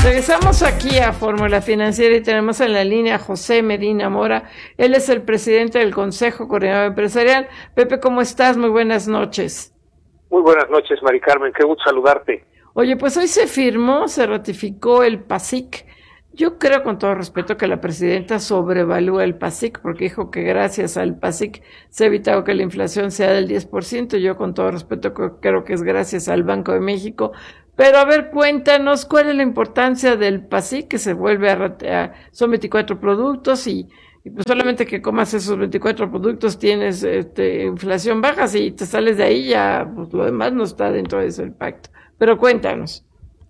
Regresamos aquí a Fórmula Financiera y tenemos en la línea a José Medina Mora. Él es el presidente del Consejo Coordinador Empresarial. Pepe, ¿cómo estás? Muy buenas noches. Muy buenas noches, Mari Carmen. Qué gusto saludarte. Oye, pues hoy se ratificó el PASIC. Yo creo, con todo respeto, que la presidenta sobrevalúa el PASIC, porque dijo que gracias al PASIC se ha evitado que la inflación sea del 10%. Yo, con todo respeto, creo que es gracias al Banco de México. Pero a ver, cuéntanos cuál es la importancia del PASIC, que se vuelve son 24 productos y pues solamente que comas esos 24 productos tienes inflación baja. Si te sales de ahí ya, pues lo demás no está dentro de ese pacto. Pero cuéntanos.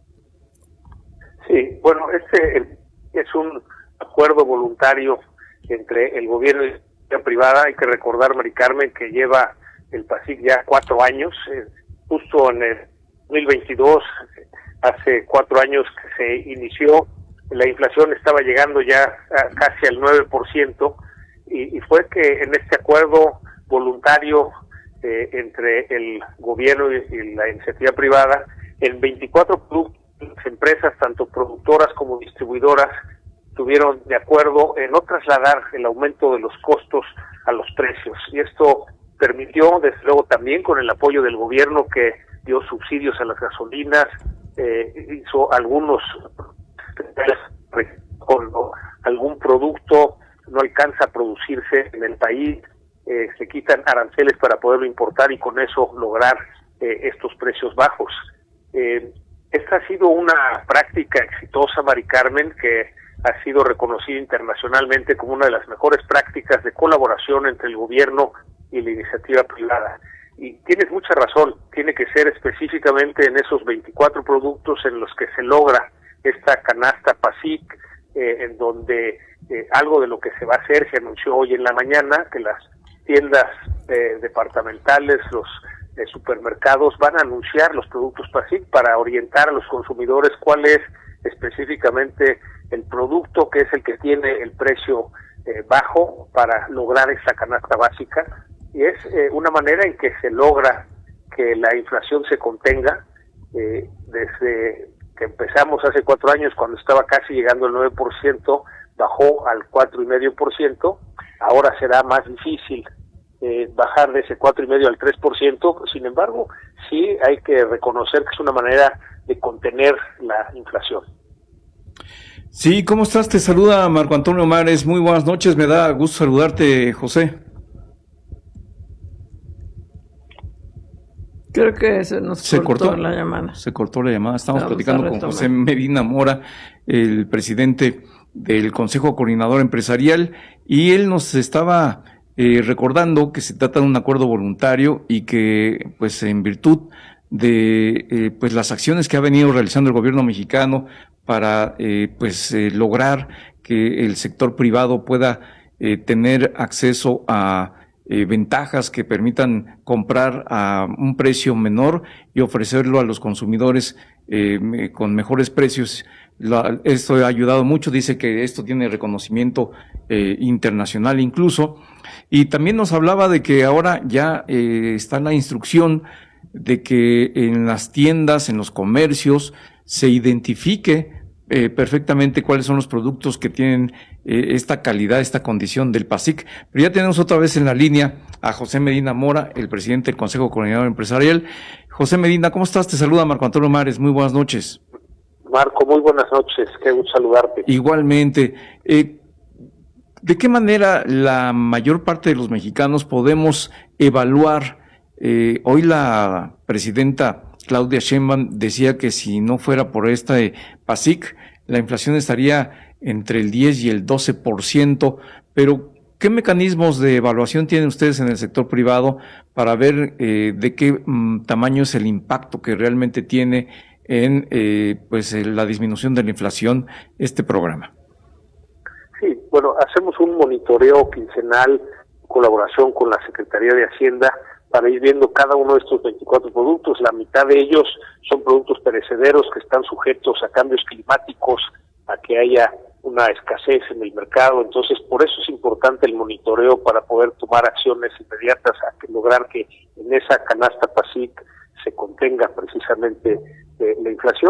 Sí, bueno, este es un acuerdo voluntario entre el gobierno y la privada. Hay que recordar, Mari Carmen, que lleva el PASIC ya 4 años, justo en el 2022, hace 4 años que se inició, la inflación estaba llegando ya a casi al 9%, y fue que en este acuerdo voluntario entre el gobierno y la iniciativa privada, en 24 productos, las empresas, tanto productoras como distribuidoras, estuvieron de acuerdo en no trasladar el aumento de los costos a los precios, y esto permitió, desde luego también con el apoyo del gobierno, que dio subsidios a las gasolinas, hizo algunos, cuando algún producto no alcanza a producirse en el país, se quitan aranceles para poderlo importar y con eso lograr estos precios bajos. Esta ha sido una práctica exitosa, Mari Carmen, que ha sido reconocida internacionalmente como una de las mejores prácticas de colaboración entre el gobierno y la iniciativa privada. Y tienes mucha razón, tiene que ser específicamente en esos 24 productos en los que se logra esta canasta PASIC, en donde algo de lo que se va a hacer se anunció hoy en la mañana, que las tiendas departamentales, los supermercados van a anunciar los productos PASIC para orientar a los consumidores cuál es específicamente el producto que es el que tiene el precio bajo para lograr esta canasta básica. Y es una manera en que se logra que la inflación se contenga. Desde que empezamos hace 4 años, cuando estaba casi llegando al 9%, bajó al 4,5%. Ahora será más difícil bajar de ese 4,5% al 3%. Sin embargo, sí hay que reconocer que es una manera de contener la inflación. Sí, ¿cómo estás? Te saluda Marco Antonio Mares. Muy buenas noches, me da gusto saludarte, José. Creo que se cortó la llamada. Se cortó la llamada. Estamos platicando con José Medina Mora, el presidente del Consejo Coordinador Empresarial, y él nos estaba recordando que se trata de un acuerdo voluntario y que, pues, en virtud de pues las acciones que ha venido realizando el gobierno mexicano para lograr que el sector privado pueda tener acceso a ventajas que permitan comprar a un precio menor y ofrecerlo a los consumidores con mejores precios. Esto ha ayudado mucho, dice que esto tiene reconocimiento internacional incluso, y también nos hablaba de que ahora ya está la instrucción de que en las tiendas, en los comercios, se identifique perfectamente cuáles son los productos que tienen esta calidad, esta condición del PASIC. Pero ya tenemos otra vez en la línea a José Medina Mora, el presidente del Consejo Coordinador Empresarial. José Medina, ¿cómo estás? Te saluda Marco Antonio Mares. Muy buenas noches. Marco, muy buenas noches. Qué gusto saludarte. Igualmente. ¿De qué manera la mayor parte de los mexicanos podemos evaluar? Hoy la presidenta Claudia Sheinbaum decía que si no fuera por esta PASIC, la inflación estaría entre el 10 y el 12%, pero ¿qué mecanismos de evaluación tienen ustedes en el sector privado para ver de qué tamaño es el impacto que realmente tiene en la disminución de la inflación este programa? Sí, bueno, hacemos un monitoreo quincenal en colaboración con la Secretaría de Hacienda para ir viendo cada uno de estos 24 productos. La mitad de ellos son productos perecederos que están sujetos a cambios climáticos, a que haya una escasez en el mercado. Entonces, por eso es importante el monitoreo para poder tomar acciones inmediatas a lograr que en esa canasta PASIC se contenga precisamente la inflación.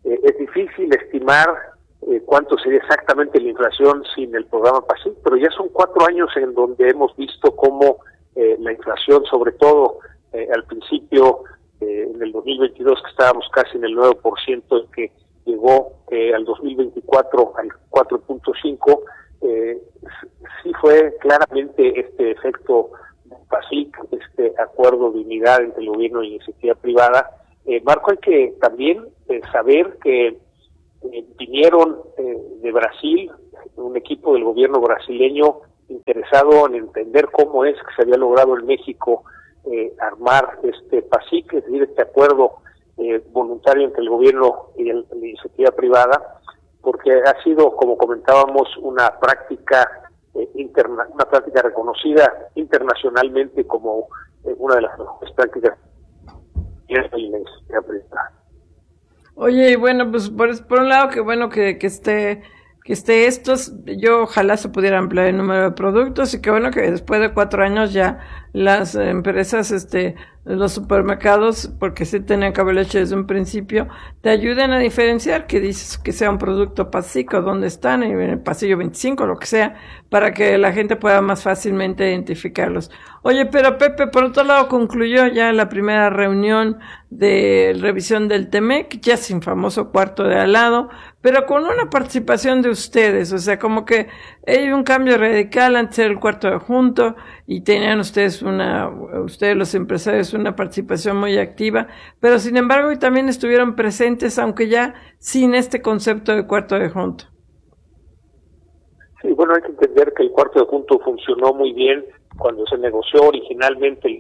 Es difícil estimar cuánto sería exactamente la inflación sin el programa PASIC, pero ya son 4 años en donde hemos visto cómo la inflación, sobre todo al principio, en el 2022, que estábamos casi en el 9%, que llegó al 2024 al 4.5%, sí fue claramente este efecto PASIC, este acuerdo de unidad entre el gobierno y la iniciativa privada. Marco, hay que también saber que vinieron de Brasil, un equipo del gobierno brasileño interesado en entender cómo es que se había logrado en México armar este PASIC, es decir, este acuerdo voluntario entre el gobierno y la iniciativa privada, porque ha sido, como comentábamos, una práctica una práctica reconocida internacionalmente como una de las mejores prácticas de la iniciativa privada. Oye, y bueno, pues por un lado, que bueno que esté estos, yo ojalá se pudiera ampliar el número de productos, y que bueno que después de 4 años ya las empresas, los supermercados, porque sí tenían que haberlo hecho desde un principio, te ayuden a diferenciar que dices que sea un producto PASIC o dónde están, en el pasillo 25, lo que sea, para que la gente pueda más fácilmente identificarlos. Oye, pero Pepe, por otro lado, concluyó ya la primera reunión de revisión del TEMEC, ya sin famoso cuarto de al lado, pero con una participación de ustedes, o sea, como que hay un cambio radical. Antes era el cuarto de junto y tenían ustedes los empresarios, una participación muy activa, pero sin embargo y también estuvieron presentes, aunque ya sin este concepto de cuarto de junto. Sí, bueno, hay que entender que el cuarto de junto funcionó muy bien cuando se negoció originalmente.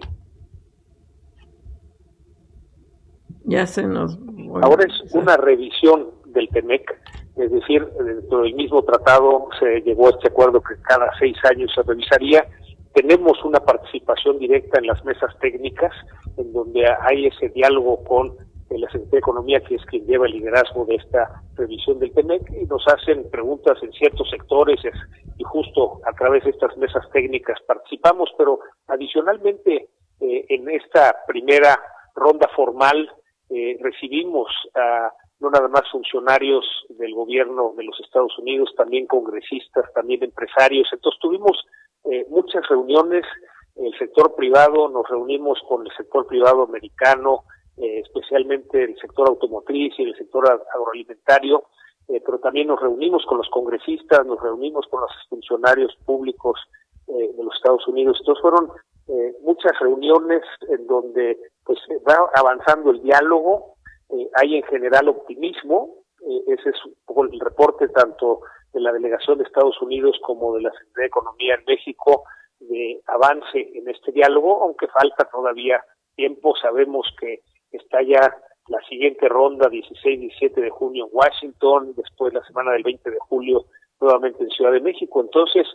Ya se nos... Ahora es una revisión del TEMEC, es decir, dentro del mismo tratado se llegó a este acuerdo que cada 6 años se revisaría. Tenemos una participación directa en las mesas técnicas, en donde hay ese diálogo con la Secretaría de Economía, que es quien lleva el liderazgo de esta revisión del TEMEC, y nos hacen preguntas en ciertos sectores, y justo a través de estas mesas técnicas participamos, pero adicionalmente en esta primera ronda formal recibimos a no nada más funcionarios del gobierno de los Estados Unidos, también congresistas, también empresarios. Entonces tuvimos muchas reuniones. El sector privado, nos reunimos con el sector privado americano, especialmente el sector automotriz y el sector agroalimentario, pero también nos reunimos con los congresistas, nos reunimos con los funcionarios públicos de los Estados Unidos. Entonces fueron muchas reuniones en donde pues va avanzando el diálogo. Hay en general optimismo. Ese es un poco el reporte tanto de la delegación de Estados Unidos como de la Secretaría de Economía en México, de avance en este diálogo, aunque falta todavía tiempo. Sabemos que está ya la siguiente ronda, 16-17 de junio en Washington, después la semana del 20 de julio nuevamente en Ciudad de México. Entonces,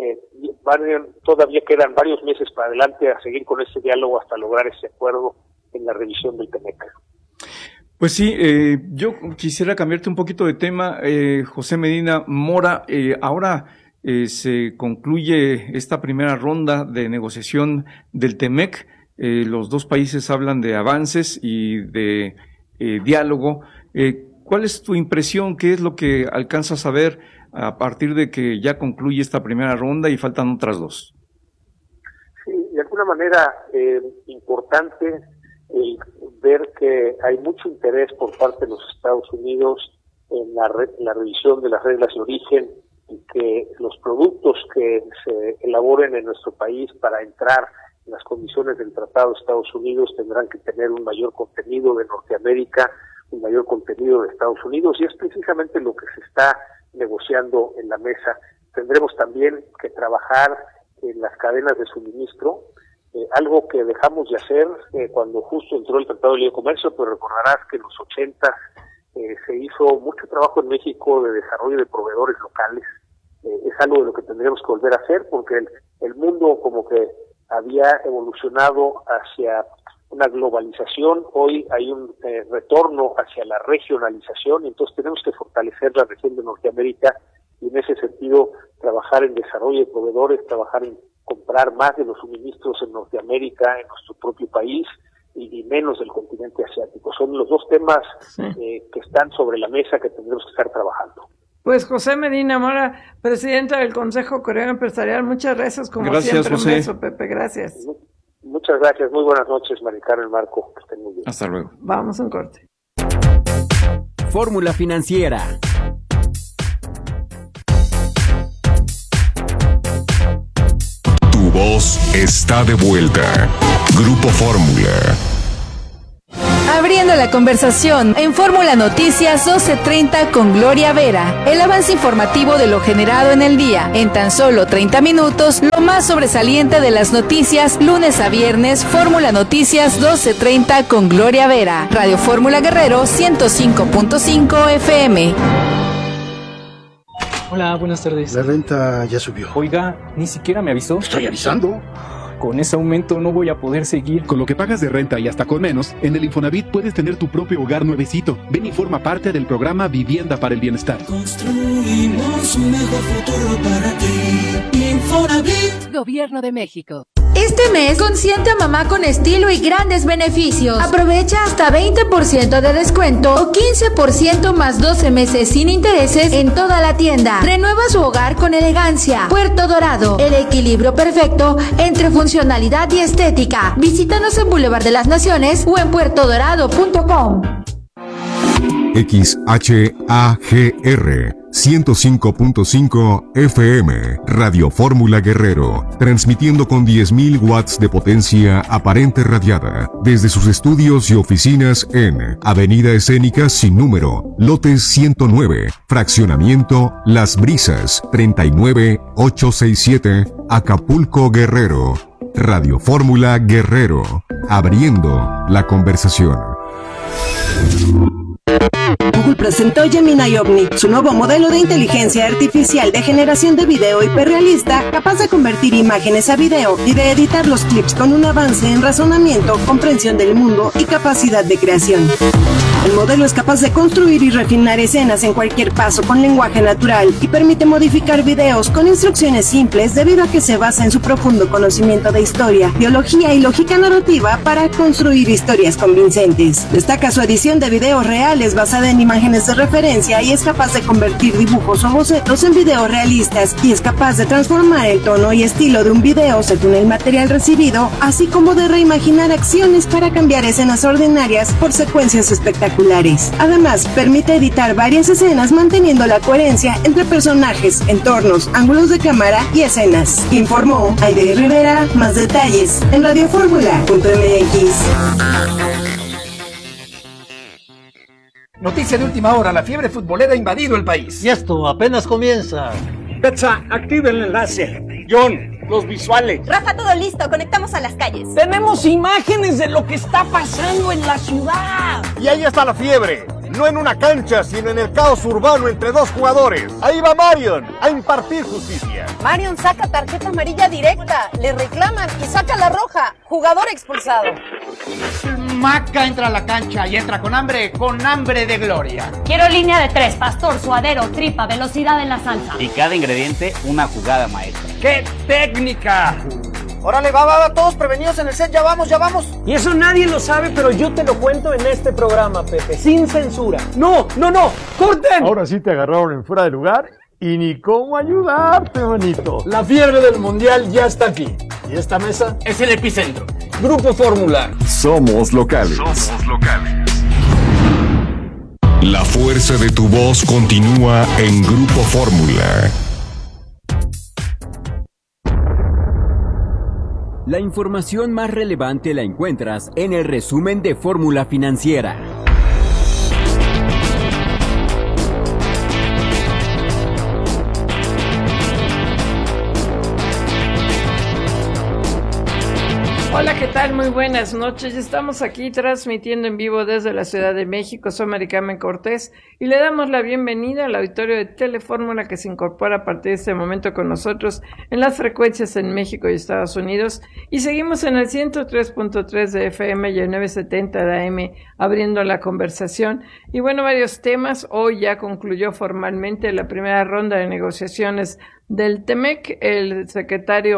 todavía quedan varios meses para adelante a seguir con este diálogo hasta lograr ese acuerdo en la revisión del TEMEC. Pues sí, yo quisiera cambiarte un poquito de tema, José Medina Mora. Ahora se concluye esta primera ronda de negociación del TEMEC. Los dos países hablan de avances y de diálogo. ¿Cuál es tu impresión? ¿Qué es lo que alcanzas a ver a partir de que ya concluye esta primera ronda y faltan otras dos? Sí, de alguna manera importante ver que hay mucho interés por parte de los Estados Unidos en la revisión de las reglas de origen, y que los productos que se elaboren en nuestro país para entrar en las condiciones del Tratado de Estados Unidos tendrán que tener un mayor contenido de Norteamérica, un mayor contenido de Estados Unidos, y es precisamente lo que se está negociando en la mesa. Tendremos también que trabajar en las cadenas de suministro, algo que dejamos de hacer cuando justo entró el Tratado de Libre Comercio, pero recordarás que en los 80 se hizo mucho trabajo en México de desarrollo de proveedores locales. Es algo de lo que tendríamos que volver a hacer, porque el mundo como que había evolucionado hacia una globalización. Hoy hay un retorno hacia la regionalización, y entonces tenemos que fortalecer la región de Norteamérica, y en ese sentido trabajar en desarrollo de proveedores, trabajar en comprar más de los suministros en Norteamérica, en nuestro propio país, y menos del continente asiático. Son los dos temas que están sobre la mesa que tendremos que estar trabajando. Pues José Medina Mora, presidente del Consejo Coreano Empresarial, muchas gracias, siempre, José. Un beso, Pepe, gracias. Muchas gracias, muy buenas noches, Maricarmen, Marco, que estén muy bien. Hasta luego. Vamos a un corte. Fórmula Financiera. Tu voz está de vuelta. Grupo Fórmula. Abriendo la conversación en Fórmula Noticias 12:30 con Gloria Vera. El avance informativo de lo generado en el día. En tan solo 30 minutos, lo más sobresaliente de las noticias, lunes a viernes, Fórmula Noticias 12:30 con Gloria Vera. Radio Fórmula Guerrero 105.5 FM. Hola, buenas tardes. La renta ya subió. Oiga, ni siquiera me avisó. Estoy avisando. Con ese aumento no voy a poder seguir. Con lo que pagas de renta y hasta con menos, en el Infonavit puedes tener tu propio hogar nuevecito. Ven y forma parte del programa Vivienda para el Bienestar. Construimos un mejor futuro para ti. Infonavit. Gobierno de México. Este mes consiente a mamá con estilo y grandes beneficios. Aprovecha hasta 20% de descuento o 15% más 12 meses sin intereses en toda la tienda. Renueva su hogar con elegancia. Puerto Dorado, el equilibrio perfecto entre funcionalidad y estética. Visítanos en Boulevard de las Naciones o en puertodorado.com. XHAGR 105.5 FM, Radio Fórmula Guerrero, transmitiendo con 10.000 watts de potencia aparente radiada, desde sus estudios y oficinas en Avenida Escénica sin número, lotes 109, fraccionamiento Las Brisas, 39867, Acapulco, Guerrero. Radio Fórmula Guerrero, abriendo la conversación. Google presentó Gemini Omni, su nuevo modelo de inteligencia artificial de generación de video hiperrealista, capaz de convertir imágenes a video y de editar los clips con un avance en razonamiento, comprensión del mundo y capacidad de creación. El modelo es capaz de construir y refinar escenas en cualquier paso con lenguaje natural y permite modificar videos con instrucciones simples debido a que se basa en su profundo conocimiento de historia, biología y lógica narrativa para construir historias convincentes. Destaca su edición de videos reales basada en imágenes de referencia y es capaz de convertir dibujos o bocetos en videos realistas y es capaz de transformar el tono y estilo de un video según el material recibido, así como de reimaginar acciones para cambiar escenas ordinarias por secuencias espectaculares. Además, permite editar varias escenas manteniendo la coherencia entre personajes, entornos, ángulos de cámara y escenas. Informó Aide Rivera. Más detalles en radioformula.mx. Noticia de última hora, la fiebre futbolera ha invadido el país. Y esto apenas comienza. Betsa, activa el enlace. John, los visuales. Rafa, todo listo, conectamos a las calles. Tenemos imágenes de lo que está pasando en la ciudad. Y ahí está la fiebre. No en una cancha, sino en el caos urbano entre dos jugadores. Ahí va Marion a impartir justicia. Marion saca tarjeta amarilla directa, le reclaman y saca la roja. Jugador expulsado. Maca entra a la cancha y entra con hambre de gloria. Quiero línea de 3, pastor, suadero, tripa, velocidad en la salsa. Y cada ingrediente una jugada maestra. ¡Qué técnica! Órale, va, todos prevenidos en el set, ya vamos. Y eso nadie lo sabe, pero yo te lo cuento en este programa, Pepe, sin censura. ¡No! ¡Corten! Ahora sí te agarraron en fuera de lugar y ni cómo ayudarte, manito. La fiebre del mundial ya está aquí. Y esta mesa es el epicentro. Grupo Fórmula. Somos locales. La fuerza de tu voz continúa en Grupo Fórmula. La información más relevante la encuentras en el resumen de Fórmula Financiera. Hola, ¿qué tal? Muy buenas noches. Estamos aquí transmitiendo en vivo desde la Ciudad de México. Soy Maricarmen Cortés y le damos la bienvenida al auditorio de Telefórmula que se incorpora a partir de este momento con nosotros en las frecuencias en México y Estados Unidos. Y seguimos en el 103.3 de FM y el 970 de AM abriendo la conversación. Y bueno, varios temas. Hoy ya concluyó formalmente la primera ronda de negociaciones del TEMEC. El secretario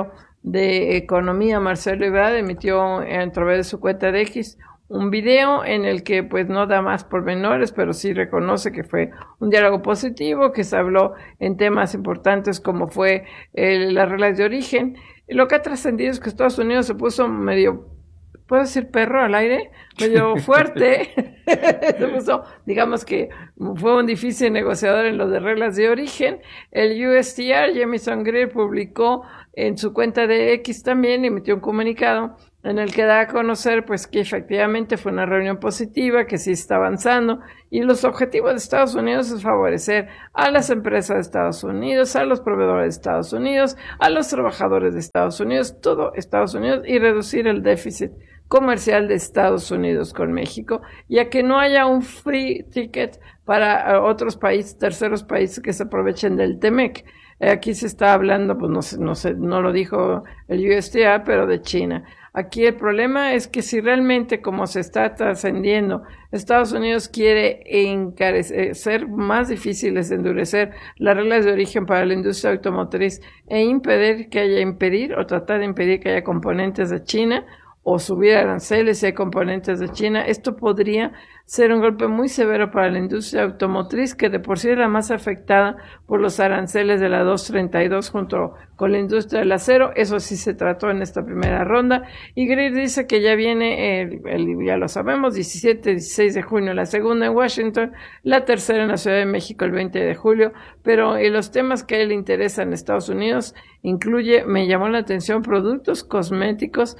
de Economía, Marcelo Ebrard, emitió a través de su cuenta de X un video en el que pues no da más pormenores, pero sí reconoce que fue un diálogo positivo, que se habló en temas importantes como fue las reglas de origen. Lo que ha trascendido es que Estados Unidos se puso medio, ¿puedo decir perro al aire? Medio fuerte. Se puso, digamos que fue un difícil negociador en lo de reglas de origen. El USTR, Jamieson Greer, publicó en su cuenta de X también, emitió un comunicado en el que da a conocer pues que efectivamente fue una reunión positiva, que sí está avanzando, y los objetivos de Estados Unidos es favorecer a las empresas de Estados Unidos, a los proveedores de Estados Unidos, a los trabajadores de Estados Unidos, todo Estados Unidos, y reducir el déficit comercial de Estados Unidos con México, ya que no haya un free ticket para otros países, terceros países que se aprovechen del TEMEC. Aquí se está hablando, pues no lo dijo el USDA, pero de China. Aquí el problema es que si realmente, como se está trascendiendo, Estados Unidos quiere ser más difíciles de endurecer las reglas de origen para la industria automotriz e impedir o tratar de impedir que haya componentes de China, o subir aranceles si hay componentes de China, esto podría ser un golpe muy severo para la industria automotriz, que de por sí es la más afectada por los aranceles de la 232 junto con la industria del acero. Eso sí se trató en esta primera ronda. Y Greer dice que ya viene, ya lo sabemos, 17-16 de junio la segunda en Washington, la tercera en la Ciudad de México el 20 de julio, pero los temas que a él le interesan en Estados Unidos incluye, me llamó la atención, productos cosméticos,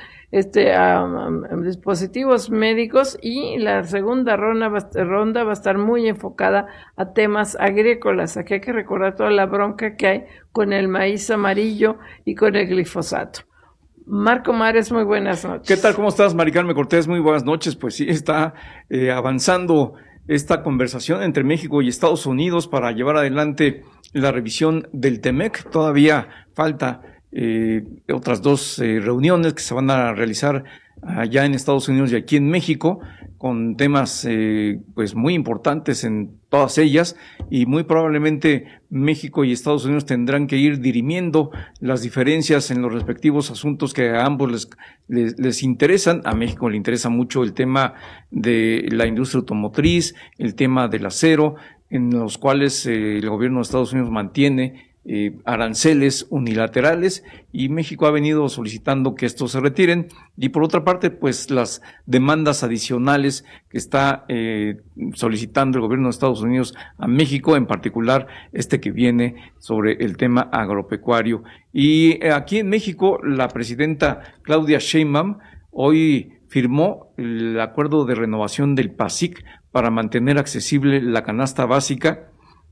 dispositivos médicos, y la segunda ronda va a estar muy enfocada a temas agrícolas. Aquí hay que recordar toda la bronca que hay con el maíz amarillo y con el glifosato. Marco Mares, muy buenas noches. ¿Qué tal? ¿Cómo estás, Mari Carmen Cortés? Muy buenas noches. Pues sí, está avanzando esta conversación entre México y Estados Unidos para llevar adelante la revisión del TEMEC. Todavía falta otras dos reuniones que se van a realizar allá en Estados Unidos y aquí en México, con temas pues muy importantes en todas ellas, y muy probablemente México y Estados Unidos tendrán que ir dirimiendo las diferencias en los respectivos asuntos que a ambos les interesan. A México le interesa mucho el tema de la industria automotriz, el tema del acero, en los cuales el gobierno de Estados Unidos mantiene aranceles unilaterales, y México ha venido solicitando que estos se retiren. Y por otra parte, pues las demandas adicionales que está solicitando el gobierno de Estados Unidos a México, en particular que viene sobre el tema agropecuario. Y aquí en México, la presidenta Claudia Sheinbaum hoy firmó el acuerdo de renovación del PASIC para mantener accesible la canasta básica,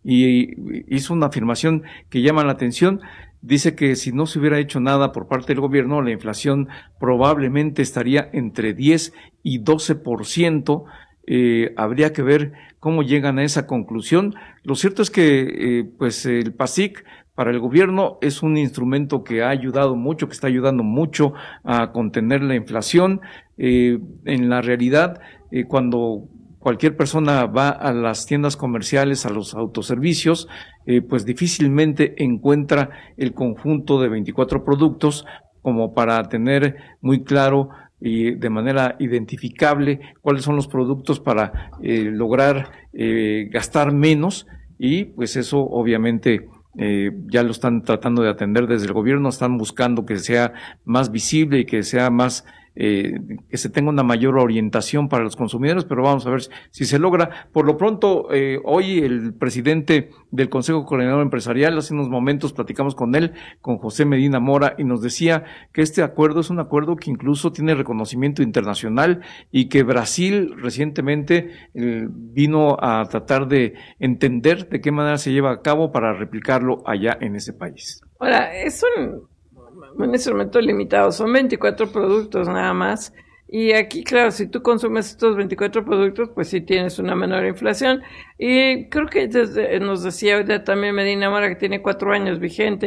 y hizo una afirmación que llama la atención. Dice que si no se hubiera hecho nada por parte del gobierno, la inflación probablemente estaría entre 10 y 12%. Habría que ver cómo llegan a esa conclusión. Lo cierto es que pues el PASIC para el gobierno es un instrumento que ha ayudado mucho, que está ayudando mucho a contener la inflación. En la realidad, cuando cualquier persona va a las tiendas comerciales, a los autoservicios, pues difícilmente encuentra el conjunto de 24 productos como para tener muy claro y de manera identificable cuáles son los productos para lograr gastar menos, y pues eso obviamente ya lo están tratando de atender desde el gobierno. Están buscando que sea más visible y que sea más que se tenga una mayor orientación para los consumidores, pero vamos a ver si se logra. Por lo pronto, hoy el presidente del Consejo Coordinador Empresarial, hace unos momentos platicamos con él, con José Medina Mora, y nos decía que este acuerdo es un acuerdo que incluso tiene reconocimiento internacional, y que Brasil recientemente vino a tratar de entender de qué manera se lleva a cabo para replicarlo allá en ese país. Ahora, es un instrumento limitado, son 24 productos nada más, y aquí, claro, si tú consumes estos 24 productos, pues sí tienes una menor inflación. Y creo que nos decía ahorita también Medina Mora, que tiene 4 años vigente,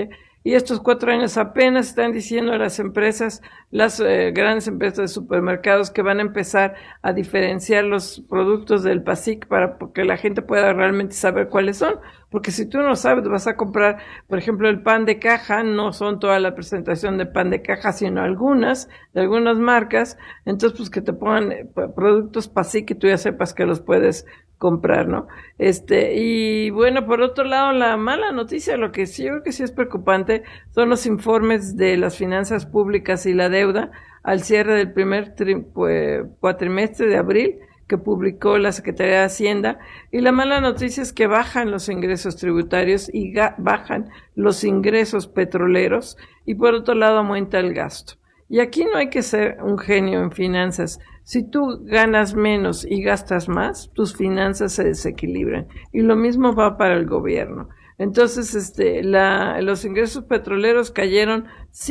Y estos 4 años apenas están diciendo a las empresas, las grandes empresas de supermercados, que van a empezar a diferenciar los productos del PASIC para que la gente pueda realmente saber cuáles son. Porque si tú no sabes, vas a comprar, por ejemplo, el pan de caja, no son toda la presentación de pan de caja, sino algunas, de algunas marcas. Entonces, pues que te pongan productos PASIC que tú ya sepas que los puedes comprar, ¿no? Y bueno, por otro lado, la mala noticia, lo que sí, yo creo que sí es preocupante, son los informes de las finanzas públicas y la deuda al cierre del primer cuatrimestre de abril, que publicó la Secretaría de Hacienda, y la mala noticia es que bajan los ingresos tributarios y bajan los ingresos petroleros, y por otro lado aumenta el gasto. Y aquí no hay que ser un genio en finanzas. Si tú ganas menos y gastas más, tus finanzas se desequilibran. Y lo mismo va para el gobierno. Entonces, los ingresos petroleros cayeron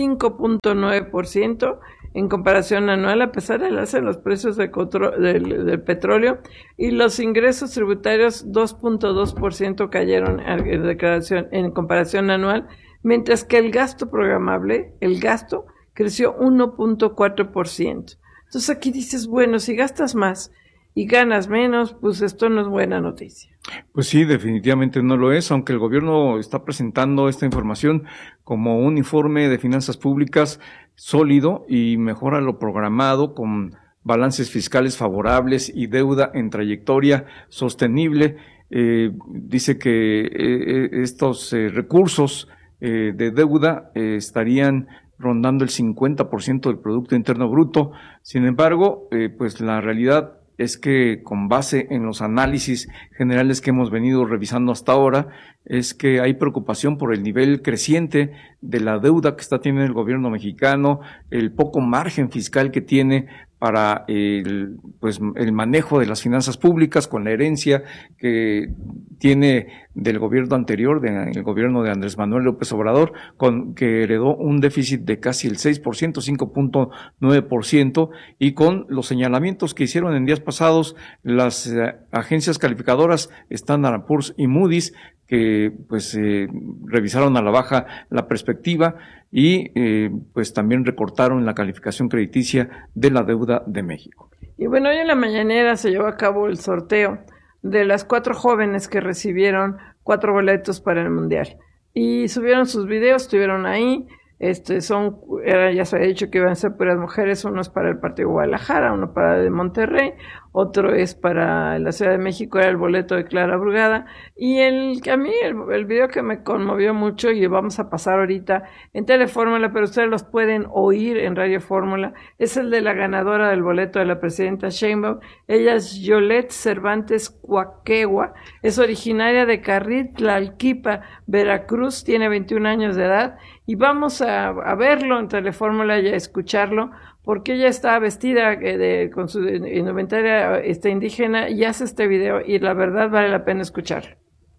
5.9% en comparación anual, a pesar del alza en los precios del petróleo, y los ingresos tributarios 2.2% cayeron en comparación anual, mientras que el gasto programable, creció 1.4%. Entonces aquí dices, bueno, si gastas más y ganas menos, pues esto no es buena noticia. Pues sí, definitivamente no lo es, aunque el gobierno está presentando esta información como un informe de finanzas públicas sólido y mejora lo programado con balances fiscales favorables y deuda en trayectoria sostenible. Dice que estos recursos de deuda estarían rondando el 50% del Producto Interno Bruto. Sin embargo, pues la realidad es que con base en los análisis generales que hemos venido revisando hasta ahora, es que hay preocupación por el nivel creciente de la deuda que está teniendo el gobierno mexicano, el poco margen fiscal que tiene para el manejo de las finanzas públicas, con la herencia que tiene del gobierno anterior, del gobierno de Andrés Manuel López Obrador, que heredó un déficit de casi el 6%, 5.9%, y con los señalamientos que hicieron en días pasados las agencias calificadoras Standard & Poor's y Moody's, que revisaron a la baja la perspectiva y pues también recortaron la calificación crediticia de la deuda de México. Y bueno, hoy en la mañanera se llevó a cabo el sorteo de las 4 jóvenes que recibieron 4 boletos para el Mundial. Y subieron sus videos, estuvieron ahí. Ya se había dicho que iban a ser puras mujeres, uno es para el partido de Guadalajara, uno para el de Monterrey, otro es para la Ciudad de México, era el boleto de Clara Brugada, y a mí el video que me conmovió mucho, y vamos a pasar ahorita en Telefórmula, pero ustedes los pueden oír en Radio Fórmula, es el de la ganadora del boleto de la presidenta Sheinbaum. Ella es Yolette Cervantes Cuaquegua, es originaria de Carril, Tlalquipa, Veracruz, tiene 21 años de edad, y vamos a verlo en Telefórmula y a escucharlo, porque ella está vestida con su indumentaria indígena y hace este video, y la verdad vale la pena escucharlo.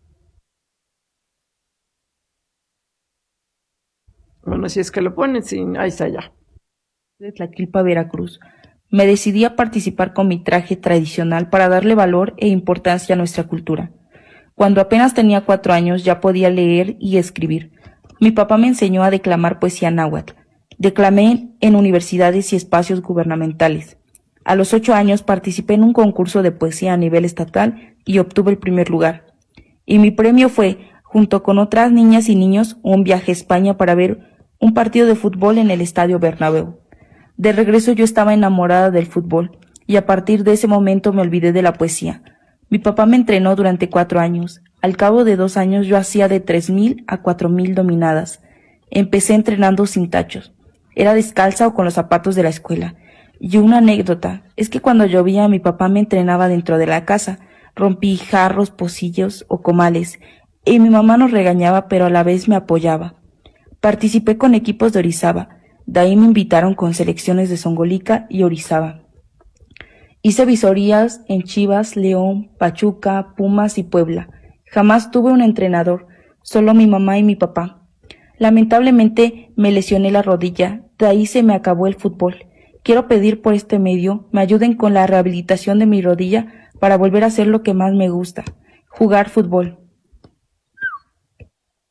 Bueno, si es que lo ponen, ahí está ya. De Tlaquilpa, Veracruz. Me decidí a participar con mi traje tradicional para darle valor e importancia a nuestra cultura. Cuando apenas tenía 4 años ya podía leer y escribir. Mi papá me enseñó a declamar poesía náhuatl. Declamé en universidades y espacios gubernamentales. A los 8 años participé en un concurso de poesía a nivel estatal y obtuve el primer lugar. Y mi premio fue, junto con otras niñas y niños, un viaje a España para ver un partido de fútbol en el Estadio Bernabéu. De regreso yo estaba enamorada del fútbol y a partir de ese momento me olvidé de la poesía. Mi papá me entrenó durante 4 años. Al cabo de 2 años yo hacía de 3,000 a 4,000 dominadas. Empecé entrenando sin tachos. Era descalza o con los zapatos de la escuela. Y una anécdota es que cuando llovía mi papá me entrenaba dentro de la casa. Rompí jarros, pocillos o comales y mi mamá nos regañaba pero a la vez me apoyaba. Participé con equipos de Orizaba. De ahí me invitaron con selecciones de Zongolica y Orizaba. Hice visorías en Chivas, León, Pachuca, Pumas y Puebla. Jamás tuve un entrenador, solo mi mamá y mi papá. Lamentablemente me lesioné la rodilla, de ahí se me acabó el fútbol. Quiero pedir por este medio me ayuden con la rehabilitación de mi rodilla para volver a hacer lo que más me gusta, jugar fútbol.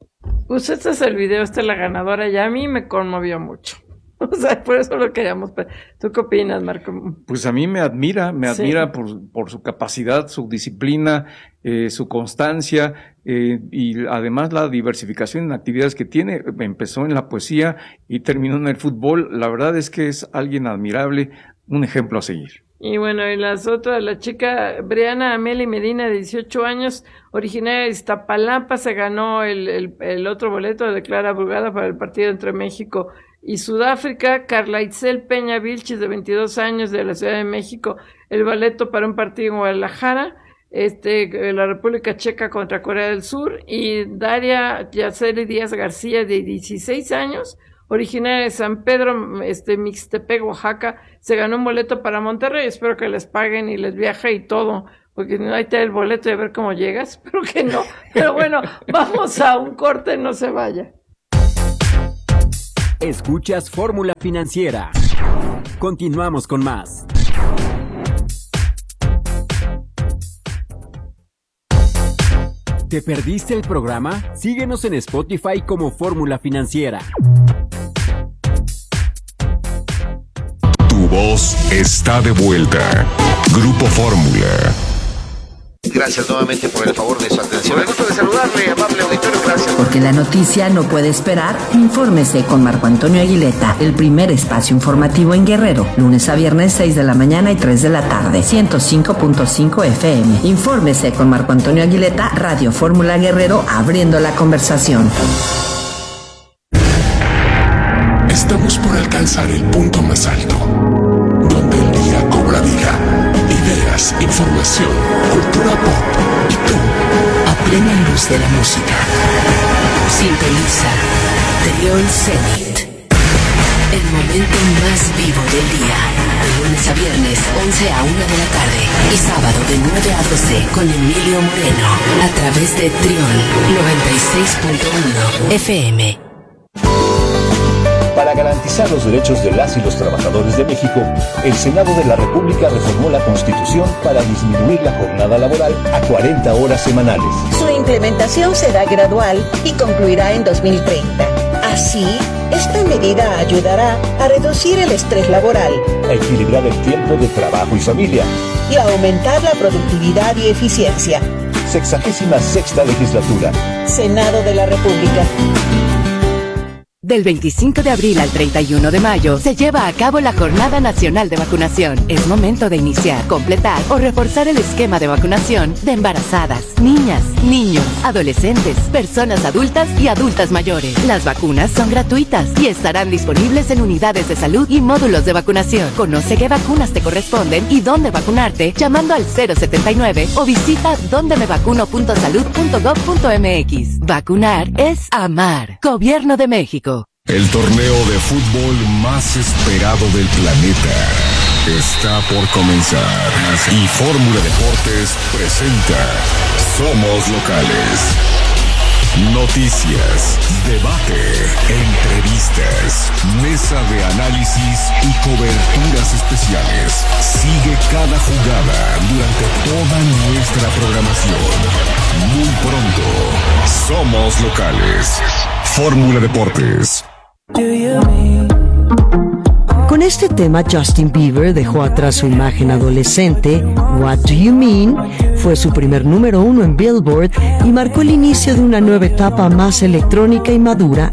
Pues este es el video, esta es la ganadora y a mí me conmovió mucho. O sea, por eso lo queríamos. ¿Tú qué opinas, Marco? Pues a mí me admira por su capacidad, su disciplina, su constancia y además la diversificación en actividades que tiene. Empezó en la poesía y terminó en el fútbol. La verdad es que es alguien admirable, un ejemplo a seguir. Y bueno, y las otras, la chica Briana Ameli Medina, de 18 años, originaria de Iztapalapa, se ganó el otro boleto de Clara Brugada para el partido entre México y Sudáfrica. Carla Itzel Peña Vilchis, de 22 años, de la Ciudad de México, el boleto para un partido en Guadalajara, la República Checa contra Corea del Sur. Y Daria Yaceli Díaz García, de 16 años, originaria de San Pedro, Mixtepec, Oaxaca, se ganó un boleto para Monterrey. Espero que les paguen y les viaje y todo, porque no hay que el boleto y a ver cómo llegas. Espero que no. Pero bueno, vamos a un corte, no se vaya. Escuchas Fórmula Financiera. Continuamos con más. ¿Te perdiste el programa? Síguenos en Spotify como Fórmula Financiera. Tu voz está de vuelta. Grupo Fórmula. Gracias nuevamente por el favor de su atención. Me gusto de saludarle, amable auditorio, gracias. Porque la noticia no puede esperar, infórmese con Marco Antonio Aguileta, el primer espacio informativo en Guerrero, lunes a viernes 6 de la mañana y 3 de la tarde, 105.5 FM. Infórmese con Marco Antonio Aguileta, Radio Fórmula Guerrero, abriendo la conversación. Estamos por alcanzar el punto más alto, donde el día cobra vida. Ideas, información, cultura pop y tú, a plena luz de la música. Sintoniza Trión Zenit, el momento más vivo del día. De lunes a viernes, 11 a 1 de la tarde. Y sábado de 9 a 12 con Emilio Moreno. A través de Trión 96.1 FM. Para garantizar los derechos de las y los trabajadores de México, el Senado de la República reformó la Constitución para disminuir la jornada laboral a 40 horas semanales. Su implementación será gradual y concluirá en 2030. Así, esta medida ayudará a reducir el estrés laboral, a equilibrar el tiempo de trabajo y familia y a aumentar la productividad y eficiencia. 66ª legislatura. Senado de la República. Del 25 de abril al 31 de mayo se lleva a cabo la Jornada Nacional de Vacunación. Es momento de iniciar, completar o reforzar el esquema de vacunación de embarazadas, niñas, niños, adolescentes, personas adultas y adultas mayores. Las vacunas son gratuitas y estarán disponibles en unidades de salud y módulos de vacunación. Conoce qué vacunas te corresponden y dónde vacunarte llamando al 079 o visita dondemevacuno.salud.gov.mx. Vacunar es amar. Gobierno de México. El torneo de fútbol más esperado del planeta está por comenzar y Fórmula Deportes presenta Somos Locales. Noticias, debate, entrevistas, mesa de análisis y coberturas especiales. Sigue cada jugada durante toda nuestra programación. Muy pronto, Somos Locales. Fórmula Deportes. Con este tema, Justin Bieber dejó atrás su imagen adolescente. What Do You Mean fue su primer número 1 en Billboard y marcó el inicio de una nueva etapa más electrónica y madura